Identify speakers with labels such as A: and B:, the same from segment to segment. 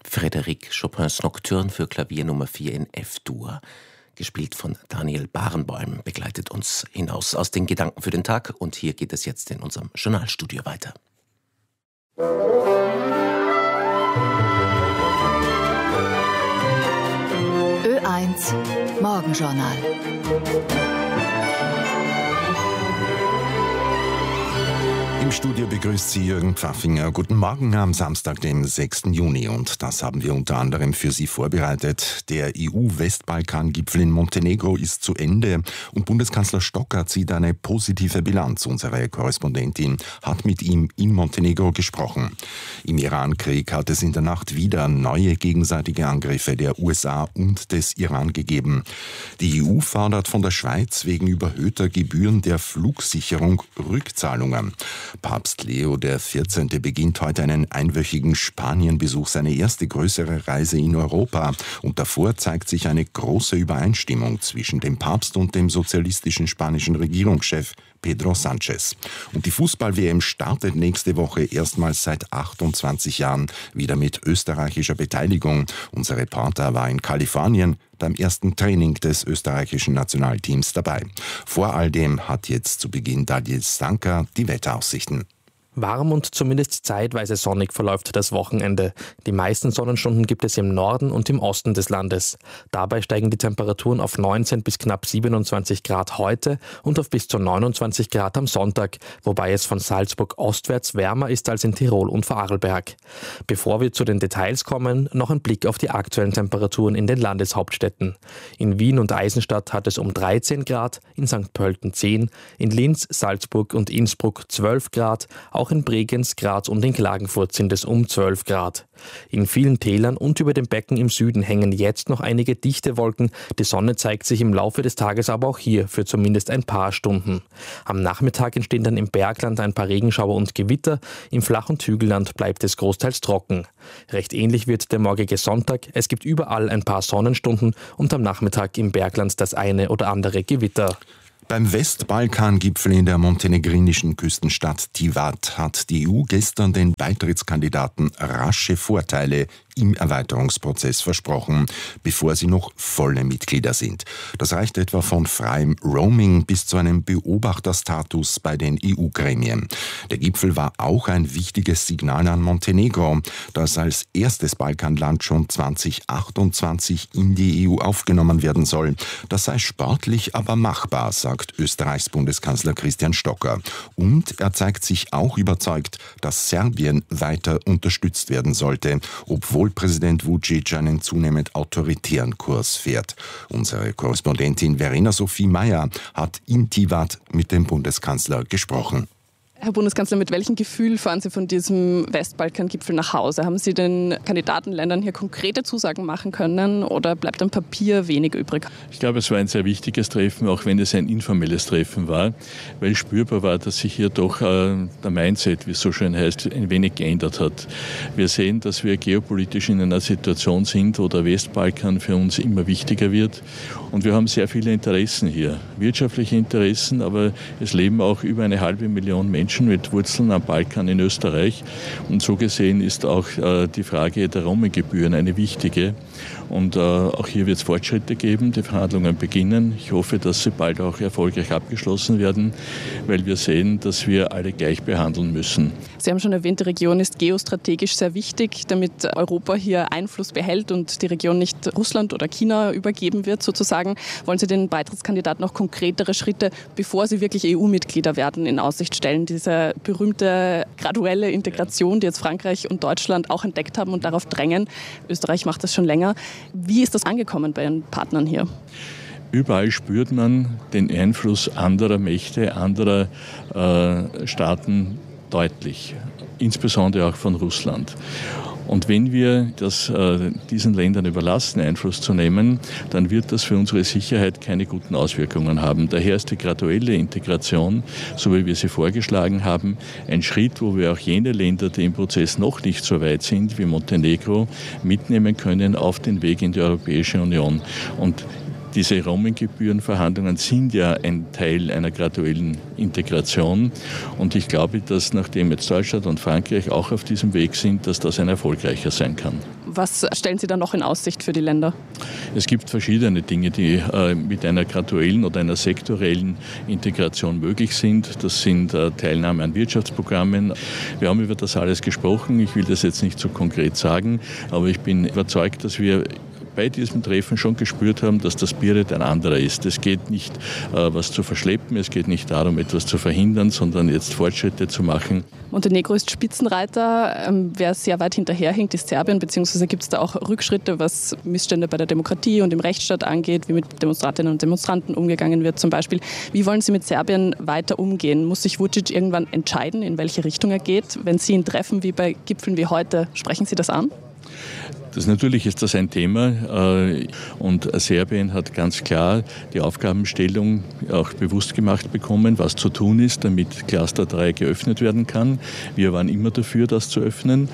A: Frédéric Chopins Nocturne für Klavier Nummer 4 in F-Dur. Gespielt von Daniel Barenboim, begleitet uns hinaus aus den Gedanken für den Tag. Und hier geht es jetzt in unserem Journalstudio weiter.
B: Ö1 Morgenjournal.
C: Im Studio begrüßt Sie Jürgen Pfaffinger. Guten Morgen am Samstag, dem 6. Juni. Und das haben wir unter anderem für Sie vorbereitet. Der EU-Westbalkan-Gipfel in Montenegro ist zu Ende und Bundeskanzler Stocker zieht eine positive Bilanz. Unsere Korrespondentin hat mit ihm in Montenegro gesprochen. Im Iran-Krieg hat es in der Nacht wieder neue gegenseitige Angriffe der USA und des Iran gegeben. Die EU fordert von der Schweiz wegen überhöhter Gebühren der Flugsicherung Rückzahlungen. Papst Leo XIV. Beginnt heute einen einwöchigen Spanienbesuch, seine erste größere Reise in Europa. Und davor zeigt sich eine große Übereinstimmung zwischen dem Papst und dem sozialistischen spanischen Regierungschef Pedro Sánchez. Und die Fußball-WM startet nächste Woche erstmals seit 28 Jahren wieder mit österreichischer Beteiligung. Unser Reporter war in Kalifornien beim ersten Training des österreichischen Nationalteams dabei. Vor all dem hat jetzt zu Beginn Daniel Stanka die Wetteraussichten.
D: Warm und zumindest zeitweise sonnig verläuft das Wochenende. Die meisten Sonnenstunden gibt es im Norden und im Osten des Landes. Dabei steigen die Temperaturen auf 19 bis knapp 27 Grad heute und auf bis zu 29 Grad am Sonntag, wobei es von Salzburg ostwärts wärmer ist als in Tirol und Vorarlberg. Bevor wir zu den Details kommen, noch ein Blick auf die aktuellen Temperaturen in den Landeshauptstädten. In Wien und Eisenstadt hat es um 13 Grad, in St. Pölten 10, in Linz, Salzburg und Innsbruck 12 Grad, auch in Bregenz, Graz und in Klagenfurt sind es um 12 Grad. In vielen Tälern und über dem Becken im Süden hängen jetzt noch einige dichte Wolken. Die Sonne zeigt sich im Laufe des Tages aber auch hier für zumindest ein paar Stunden. Am Nachmittag entstehen dann im Bergland ein paar Regenschauer und Gewitter. Im Flach- und Hügelland bleibt es großteils trocken. Recht ähnlich wird der morgige Sonntag. Es gibt überall ein paar Sonnenstunden und am Nachmittag im Bergland das eine oder andere Gewitter.
C: Beim Westbalkan-Gipfel in der montenegrinischen Küstenstadt Tivat hat die EU gestern den Beitrittskandidaten rasche Vorteile im Erweiterungsprozess versprochen, bevor sie noch volle Mitglieder sind. Das reicht etwa von freiem Roaming bis zu einem Beobachterstatus bei den EU-Gremien. Der Gipfel war auch ein wichtiges Signal an Montenegro, das als erstes Balkanland schon 2028 in die EU aufgenommen werden soll. Das sei sportlich, aber machbar, sagt Österreichs Bundeskanzler Christian Stocker. Und er zeigt sich auch überzeugt, dass Serbien weiter unterstützt werden sollte, obwohl Präsident Vučić einen zunehmend autoritären Kurs fährt. Unsere Korrespondentin Verena Sophie Meyer hat in Tivat mit dem Bundeskanzler gesprochen.
E: Herr Bundeskanzler, mit welchem Gefühl fahren Sie von diesem Westbalkan-Gipfel nach Hause? Haben Sie den Kandidatenländern hier konkrete Zusagen machen können oder bleibt am Papier wenig übrig?
F: Ich glaube, es war ein sehr wichtiges Treffen, auch wenn es ein informelles Treffen war, weil spürbar war, dass sich hier doch der Mindset, wie es so schön heißt, ein wenig geändert hat. Wir sehen, dass wir geopolitisch in einer Situation sind, wo der Westbalkan für uns immer wichtiger wird. Und wir haben sehr viele Interessen hier, wirtschaftliche Interessen, aber es leben auch über 500.000 Menschen mit Wurzeln am Balkan in Österreich. Und so gesehen ist auch die Frage der Roaminggebühren eine wichtige. Und auch hier wird es Fortschritte geben. Die Verhandlungen beginnen. Ich hoffe, dass sie bald auch erfolgreich abgeschlossen werden, weil wir sehen, dass wir alle gleich behandeln müssen.
E: Sie haben schon erwähnt, die Region ist geostrategisch sehr wichtig, damit Europa hier Einfluss behält und die Region nicht Russland oder China übergeben wird sozusagen. Wollen Sie den Beitrittskandidaten noch konkretere Schritte, bevor sie wirklich EU-Mitglieder werden, in Aussicht stellen? Diese berühmte graduelle Integration, die jetzt Frankreich und Deutschland auch entdeckt haben und darauf drängen. Österreich macht das schon länger. Wie ist das angekommen bei Ihren Partnern hier?
F: Überall spürt man den Einfluss anderer Mächte, anderer Staaten deutlich, insbesondere auch von Russland. Und wenn wir das diesen Ländern überlassen, Einfluss zu nehmen, dann wird das für unsere Sicherheit keine guten Auswirkungen haben. Daher ist die graduelle Integration, so wie wir sie vorgeschlagen haben, ein Schritt, wo wir auch jene Länder, die im Prozess noch nicht so weit sind, wie Montenegro, mitnehmen können auf den Weg in die Europäische Union. Und Diese Roaminggebührenverhandlungen sind ja ein Teil einer graduellen Integration. Und ich glaube, dass nachdem jetzt Deutschland und Frankreich auch auf diesem Weg sind, dass das ein erfolgreicher sein kann.
E: Was stellen Sie da noch in Aussicht für die Länder?
F: Es gibt verschiedene Dinge, die mit einer graduellen oder einer sektorellen Integration möglich sind. Das sind Teilnahme an Wirtschaftsprogrammen. Wir haben über das alles gesprochen. Ich will das jetzt nicht so konkret sagen, aber ich bin überzeugt, dass wir bei diesem Treffen schon gespürt haben, dass der Spirit ein anderer ist. Es geht nicht, was zu verschleppen, es geht nicht darum, etwas zu verhindern, sondern jetzt Fortschritte zu machen.
E: Montenegro ist Spitzenreiter. Wer sehr weit hinterherhinkt, ist Serbien, beziehungsweise gibt es da auch Rückschritte, was Missstände bei der Demokratie und im Rechtsstaat angeht, wie mit Demonstrantinnen und Demonstranten umgegangen wird zum Beispiel. Wie wollen Sie mit Serbien weiter umgehen? Muss sich Vučić irgendwann entscheiden, in welche Richtung er geht? Wenn Sie ihn treffen, wie bei Gipfeln wie heute, sprechen Sie das an?
F: Natürlich ist das ein Thema und Serbien hat ganz klar die Aufgabenstellung auch bewusst gemacht bekommen, was zu tun ist, damit Cluster 3 geöffnet werden kann. Wir waren immer dafür, das zu öffnen.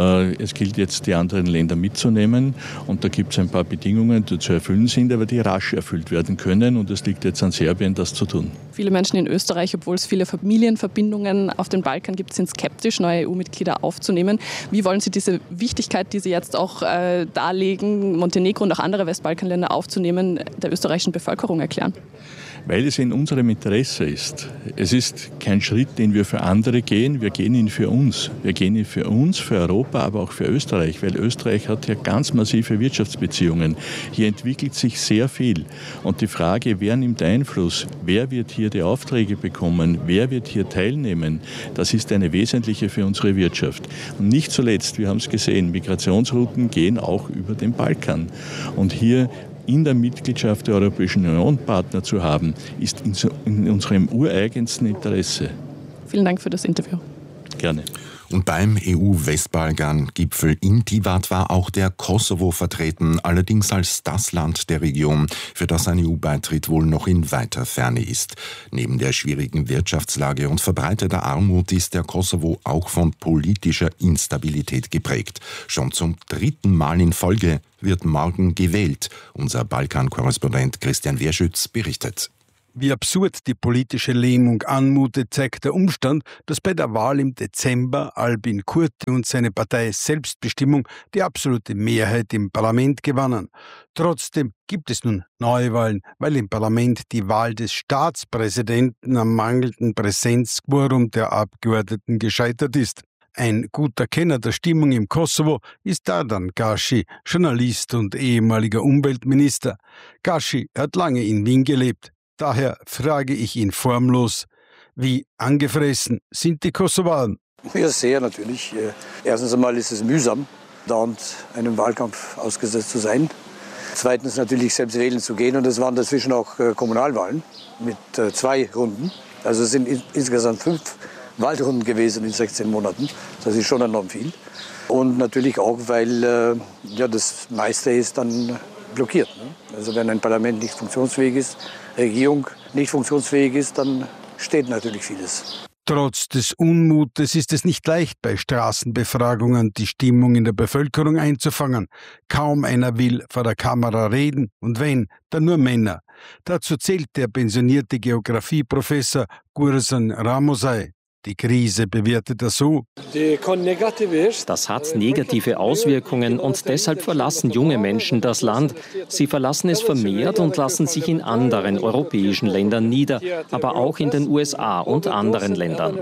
F: Es gilt jetzt, die anderen Länder mitzunehmen und da gibt es ein paar Bedingungen, die zu erfüllen sind, aber die rasch erfüllt werden können und es liegt jetzt an Serbien, das zu tun.
E: Viele Menschen in Österreich, obwohl es viele Familienverbindungen auf den Balkan gibt, sind skeptisch, neue EU-Mitglieder aufzunehmen. Wie wollen Sie diese Wichtigkeit, die Sie jetzt auch darlegen, Montenegro und auch andere Westbalkanländer aufzunehmen, der österreichischen Bevölkerung erklären?
F: Weil es in unserem Interesse ist. Es ist kein Schritt, den wir für andere gehen, wir gehen ihn für uns. Wir gehen ihn für uns, für Europa, aber auch für Österreich, weil Österreich hat ja ganz massive Wirtschaftsbeziehungen. Hier entwickelt sich sehr viel. Und die Frage, wer nimmt Einfluss, wer wird hier die Aufträge bekommen, wer wird hier teilnehmen, das ist eine wesentliche für unsere Wirtschaft. Und nicht zuletzt, wir haben es gesehen, Migrationsrouten gehen auch über den Balkan. Und hier in der Mitgliedschaft der Europäischen Union Partner zu haben, ist in unserem ureigensten Interesse.
E: Vielen Dank für das Interview.
F: Gerne.
C: Und beim EU-Westbalkan-Gipfel in Tivat war auch der Kosovo vertreten, allerdings als das Land der Region, für das ein EU-Beitritt wohl noch in weiter Ferne ist. Neben der schwierigen Wirtschaftslage und verbreiteter Armut ist der Kosovo auch von politischer Instabilität geprägt. Schon zum 3. Mal in Folge wird morgen gewählt. Unser Balkan-Korrespondent Christian Werschütz berichtet.
G: Wie absurd die politische Lähmung anmutet, zeigt der Umstand, dass bei der Wahl im Dezember Albin Kurti und seine Partei Selbstbestimmung die absolute Mehrheit im Parlament gewannen. Trotzdem gibt es nun Neuwahlen, weil im Parlament die Wahl des Staatspräsidenten am mangelnden Präsenzquorum der Abgeordneten gescheitert ist. Ein guter Kenner der Stimmung im Kosovo ist Dadan Gashi, Journalist und ehemaliger Umweltminister. Gashi hat lange in Wien gelebt. Daher frage ich ihn formlos, wie angefressen sind die Kosovaren?
H: Ja, sehr natürlich. Erstens einmal ist es mühsam, dauernd einem Wahlkampf ausgesetzt zu sein. Zweitens natürlich selbst wählen zu gehen und es waren dazwischen auch Kommunalwahlen mit 2 Runden. Also es sind insgesamt 5 Wahlrunden gewesen in 16 Monaten. Das ist schon enorm viel. Und natürlich auch, weil das meiste ist dann blockiert. Ne? Also wenn ein Parlament nicht funktionsfähig ist, Regierung nicht funktionsfähig ist, dann steht natürlich vieles.
G: Trotz des Unmutes ist es nicht leicht, bei Straßenbefragungen die Stimmung in der Bevölkerung einzufangen. Kaum einer will vor der Kamera reden und wenn, dann nur Männer. Dazu zählt der pensionierte Geografieprofessor Gursan Ramosai. Die Krise bewertet er so.
I: Das hat negative Auswirkungen und deshalb verlassen junge Menschen das Land. Sie verlassen es vermehrt und lassen sich in anderen europäischen Ländern nieder, aber auch in den USA und anderen Ländern.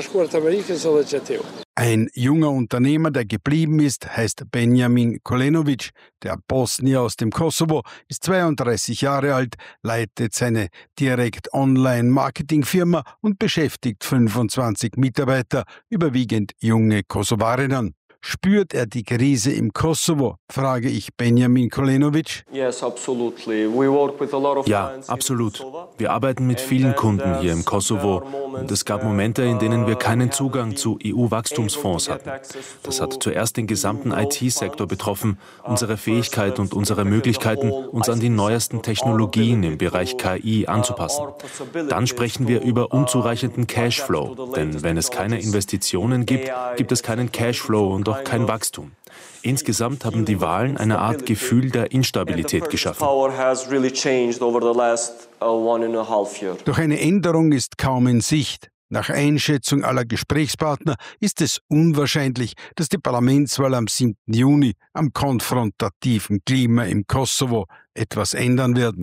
G: Ein junger Unternehmer, der geblieben ist, heißt Benjamin Kolenovic. Der Bosnier aus dem Kosovo ist 32 Jahre alt, leitet seine Direkt-Online-Marketing-Firma und beschäftigt 25 Mitarbeiter, überwiegend junge Kosovarinnen. Spürt er die Krise im Kosovo, frage ich Benjamin Kolenovic.
J: Ja, absolut. Wir arbeiten mit vielen Kunden hier im Kosovo und es gab Momente, in denen wir keinen Zugang zu EU-Wachstumsfonds hatten. Das hat zuerst den gesamten IT-Sektor betroffen, unsere Fähigkeit und unsere Möglichkeiten, uns an die neuesten Technologien im Bereich KI anzupassen. Dann sprechen wir über unzureichenden Cashflow, denn wenn es keine Investitionen gibt, gibt es keinen Cashflow und doch kein Wachstum. Insgesamt haben die Wahlen eine Art Gefühl der Instabilität geschaffen.
G: Doch eine Änderung ist kaum in Sicht. Nach Einschätzung aller Gesprächspartner ist es unwahrscheinlich, dass die Parlamentswahl am 7. Juni am konfrontativen Klima im Kosovo etwas ändern werden.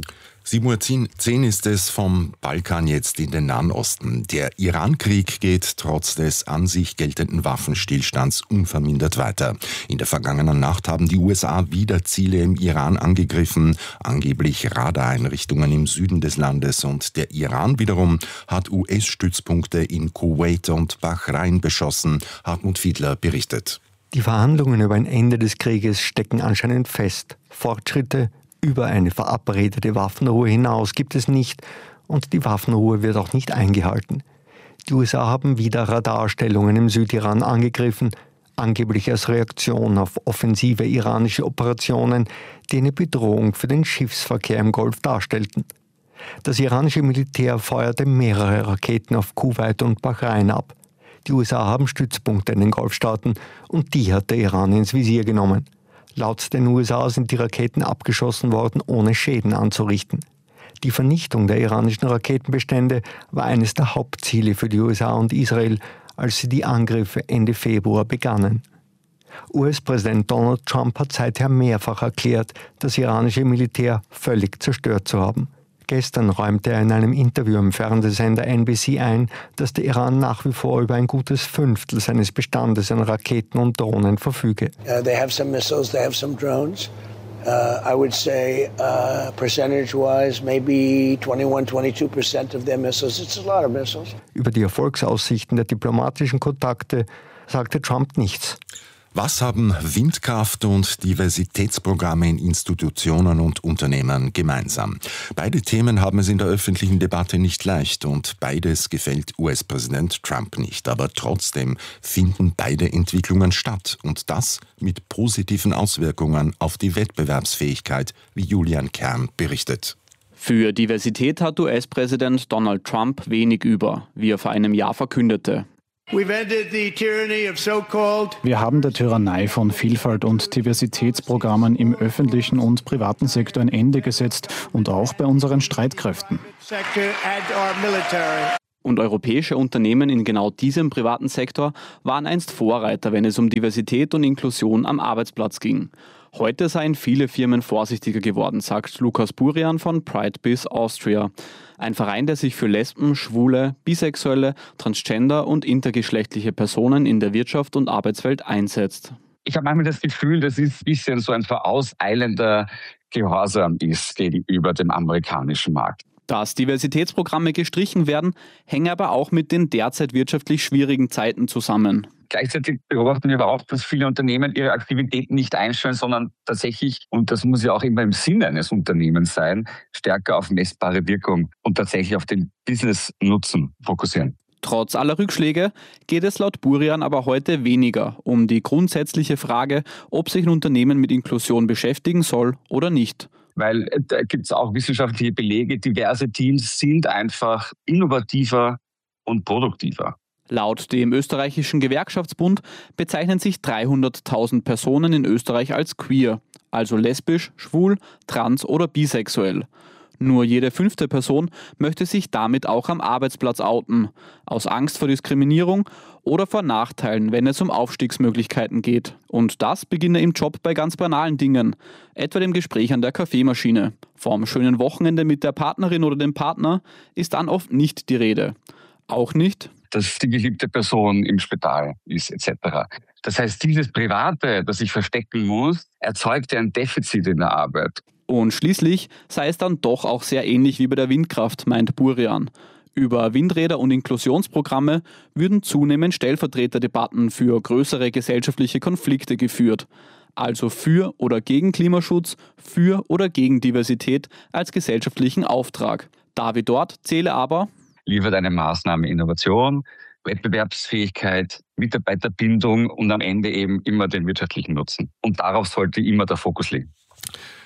C: 7:10 Uhr ist es vom Balkan jetzt in den Nahen Osten. Der Iran-Krieg geht trotz des an sich geltenden Waffenstillstands unvermindert weiter. In der vergangenen Nacht haben die USA wieder Ziele im Iran angegriffen, angeblich Radareinrichtungen im Süden des Landes, und der Iran wiederum hat US-Stützpunkte in Kuwait und Bahrain beschossen. Hartmut Fiedler berichtet.
K: Die Verhandlungen über ein Ende des Krieges stecken anscheinend fest. Fortschritte über eine verabredete Waffenruhe hinaus gibt es nicht, und die Waffenruhe wird auch nicht eingehalten. Die USA haben wieder Radarstellungen im Südiran angegriffen, angeblich als Reaktion auf offensive iranische Operationen, die eine Bedrohung für den Schiffsverkehr im Golf darstellten. Das iranische Militär feuerte mehrere Raketen auf Kuwait und Bahrain ab. Die USA haben Stützpunkte in den Golfstaaten, und die hat der Iran ins Visier genommen. Laut den USA sind die Raketen abgeschossen worden, ohne Schäden anzurichten. Die Vernichtung der iranischen Raketenbestände war eines der Hauptziele für die USA und Israel, als sie die Angriffe Ende Februar begannen. US-Präsident Donald Trump hat seither mehrfach erklärt, das iranische Militär völlig zerstört zu haben. Gestern räumte er in einem Interview im Fernsehsender NBC ein, dass der Iran nach wie vor über ein gutes Fünftel seines Bestandes an Raketen und Drohnen verfüge.
L: They have some missiles, they have some drones. I would say percentage-wise maybe 22% of their missiles. It's a lot of missiles.
K: Über die Erfolgsaussichten der diplomatischen Kontakte sagte Trump nichts.
C: Was haben Windkraft und Diversitätsprogramme in Institutionen und Unternehmen gemeinsam? Beide Themen haben es in der öffentlichen Debatte nicht leicht, und beides gefällt US-Präsident Trump nicht. Aber trotzdem finden beide Entwicklungen statt, und das mit positiven Auswirkungen auf die Wettbewerbsfähigkeit, wie Julian Kern berichtet.
M: Für Diversität hat US-Präsident Donald Trump wenig über, wie er vor einem Jahr verkündete.
N: Wir haben der Tyrannei von Vielfalt- und Diversitätsprogrammen im öffentlichen und privaten Sektor ein Ende gesetzt und auch bei unseren Streitkräften.
M: Und europäische Unternehmen in genau diesem privaten Sektor waren einst Vorreiter, wenn es um Diversität und Inklusion am Arbeitsplatz ging. Heute seien viele Firmen vorsichtiger geworden, sagt Lukas Burian von Pride Biz Austria. Ein Verein, der sich für Lesben, Schwule, Bisexuelle, Transgender und intergeschlechtliche Personen in der Wirtschaft und Arbeitswelt einsetzt.
O: Ich habe manchmal das Gefühl, dass es ein bisschen so ein vorauseilender Gehorsam ist gegenüber dem amerikanischen Markt.
M: Dass Diversitätsprogramme gestrichen werden, hänge aber auch mit den derzeit wirtschaftlich schwierigen Zeiten zusammen.
O: Gleichzeitig beobachten wir aber auch, dass viele Unternehmen ihre Aktivitäten nicht einstellen, sondern tatsächlich, und das muss ja auch immer im Sinne eines Unternehmens sein, stärker auf messbare Wirkung und tatsächlich auf den Business-Nutzen fokussieren.
M: Trotz aller Rückschläge geht es laut Burian aber heute weniger um die grundsätzliche Frage, ob sich ein Unternehmen mit Inklusion beschäftigen soll oder nicht.
O: Weil da gibt es auch wissenschaftliche Belege, diverse Teams sind einfach innovativer und produktiver.
M: Laut dem österreichischen Gewerkschaftsbund bezeichnen sich 300.000 Personen in Österreich als queer, also lesbisch, schwul, trans oder bisexuell. Nur jede 5. Person möchte sich damit auch am Arbeitsplatz outen, aus Angst vor Diskriminierung oder vor Nachteilen, wenn es um Aufstiegsmöglichkeiten geht. Und das beginne im Job bei ganz banalen Dingen, etwa dem Gespräch an der Kaffeemaschine. Vom schönen Wochenende mit der Partnerin oder dem Partner ist dann oft nicht die Rede. Auch nicht,
O: dass die geliebte Person im Spital ist, etc. Das heißt, dieses Private, das ich verstecken muss, erzeugt ja ein Defizit in der Arbeit.
M: Und schließlich sei es dann doch auch sehr ähnlich wie bei der Windkraft, meint Burian. Über Windräder und Inklusionsprogramme würden zunehmend Stellvertreterdebatten für größere gesellschaftliche Konflikte geführt. Also für oder gegen Klimaschutz, für oder gegen Diversität als gesellschaftlichen Auftrag. Da wie dort zähle aber:
O: liefert eine Maßnahme Innovation, Wettbewerbsfähigkeit, Mitarbeiterbindung und am Ende eben immer den wirtschaftlichen Nutzen. Und darauf sollte immer der Fokus liegen.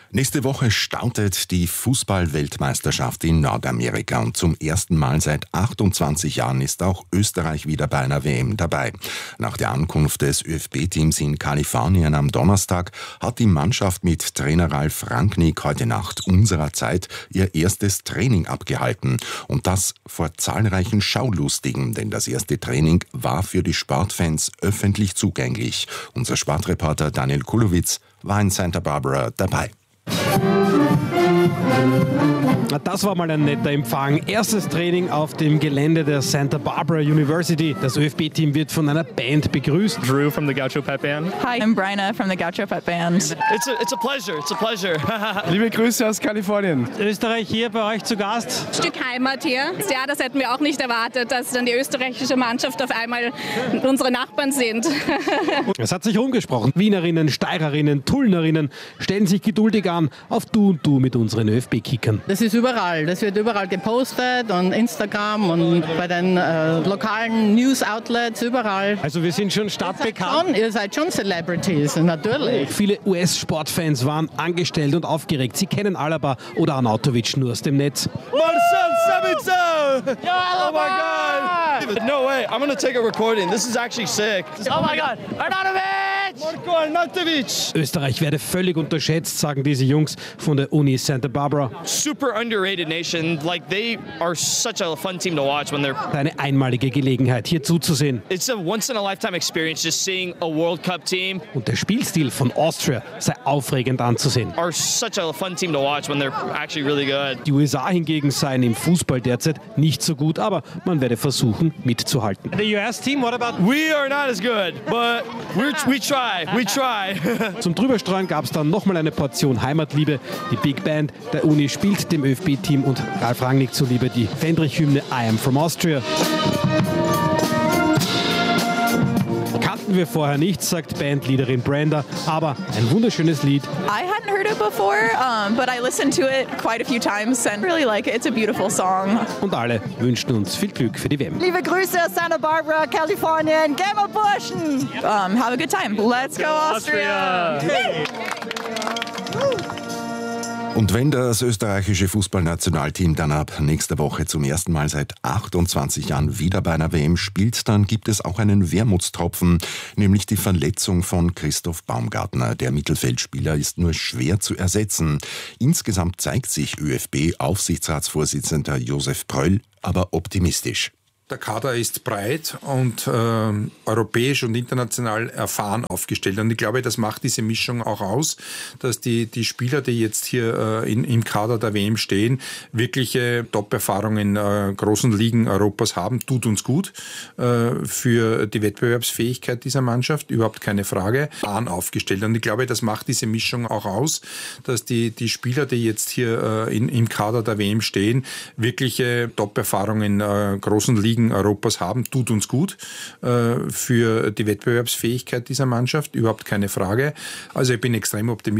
C: Nächste Woche startet die Fußball-Weltmeisterschaft in Nordamerika und zum ersten Mal seit 28 Jahren ist auch Österreich wieder bei einer WM dabei. Nach der Ankunft des ÖFB-Teams in Kalifornien am Donnerstag hat die Mannschaft mit Trainer Ralf Rangnick heute Nacht unserer Zeit ihr erstes Training abgehalten. Und das vor zahlreichen Schaulustigen, denn das erste Training war für die Sportfans öffentlich zugänglich. Unser Sportreporter Daniel Kulowitz war in Santa Barbara dabei.
P: Das war mal ein netter Empfang. Erstes Training auf dem Gelände der Santa Barbara University. Das ÖFB-Team wird von einer Band begrüßt.
Q: Drew from the Gaucho Pet Band.
R: Hi, I'm Bryna from the Gaucho Pet Band.
Q: It's a pleasure. It's a pleasure.
P: Liebe Grüße aus Kalifornien.
S: Österreich hier bei euch zu Gast.
T: Ein Stück Heimat hier. Ja, das hätten wir auch nicht erwartet, dass dann die österreichische Mannschaft auf einmal unsere Nachbarn sind.
P: Es hat sich rumgesprochen. Wienerinnen, Steirerinnen, Tullnerinnen stellen sich geduldig an auf Du und Du mit unseren ÖFB-Kickern.
S: Das ist überall. Das wird überall gepostet und Instagram und bei den lokalen News-Outlets überall.
P: Also wir sind schon stadtbekannt.
S: Ihr seid schon Celebrities, natürlich.
P: Viele US-Sportfans waren angestellt und aufgeregt. Sie kennen Alaba oder Arnautovic nur aus dem Netz.
Q: Marcel Sabitzer! Oh my God! No way, I'm gonna take a recording. This is actually sick. Oh my God! Arnautovic! Marco Arnautovic!
P: Österreich werde völlig unterschätzt, sagen diese Jungs von der Uni Santa Barbara.
Q: Super underrated nation. Like they are such a fun team to watch when they're.
P: Eine einmalige Gelegenheit, hier zuzusehen.
Q: It's a once in a lifetime experience just seeing a World Cup team.
P: Und der Spielstil von Austria sei aufregend anzusehen.
Q: Are such a fun team to watch when they're actually really good.
P: Die USA hingegen seien im Fußball derzeit nicht so gut, aber man werde versuchen mitzuhalten.
S: The US team, what about?
Q: We are not as good, but we try. We try.
P: Zum Drüberstreuen gab es dann nochmal eine Portion Heimatliebe. Die Big Band der Uni spielt dem ÖFB-Team und Ralf Rangnick zuliebe die Fendrich-Hymne I Am From Austria. Kannten wir vorher nicht, sagt Bandleaderin Brenda, aber ein wunderschönes Lied.
R: I hadn't heard it before, but I listened to it quite a few times and really like it. It's a beautiful song.
P: Und alle wünschen uns viel Glück für die WM.
U: Liebe Grüße aus Santa Barbara, Kalifornien. Gamer Burschen!
R: Have a good time. Let's go Austria!
C: Und wenn das österreichische Fußballnationalteam dann ab nächster Woche zum ersten Mal seit 28 Jahren wieder bei einer WM spielt, dann gibt es auch einen Wermutstropfen, nämlich die Verletzung von Christoph Baumgartner. Der Mittelfeldspieler ist nur schwer zu ersetzen. Insgesamt zeigt sich ÖFB-Aufsichtsratsvorsitzender Josef Pröll aber optimistisch.
V: Der Kader ist breit und europäisch und international erfahren aufgestellt. Und ich glaube, das macht diese Mischung auch aus, dass die Spieler, die jetzt hier im Kader der WM stehen, wirkliche Top-Erfahrung in großen Ligen Europas haben. Tut uns gut für die Wettbewerbsfähigkeit dieser Mannschaft, überhaupt keine Frage. Aufgestellt. Und ich glaube, das macht diese Mischung auch aus, dass die Spieler, die jetzt hier im Kader der WM stehen, wirkliche Top-Erfahrung in großen Ligen Europas haben, tut uns gut für die Wettbewerbsfähigkeit dieser Mannschaft, überhaupt keine Frage. Also ich bin extrem optimistisch.